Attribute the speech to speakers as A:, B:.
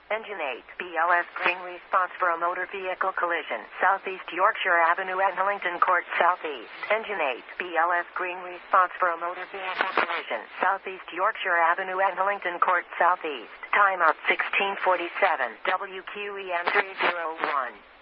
A: Engine 8, BLS green response for a motor vehicle collision. Southeast Yorkshire Avenue at Hillington Court Southeast. Engine 8, BLS green response for a motor vehicle collision. Southeast Yorkshire Avenue at Hillington Court Southeast. Timeout 1647. WQEM 301.